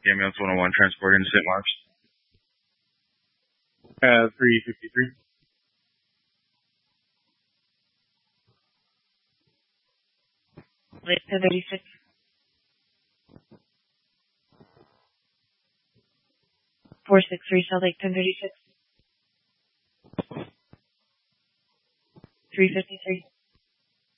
Ambulance 101 transported into St. Mark's. 353. Lake 1036. Four 6-3 South Lake 1036. 353.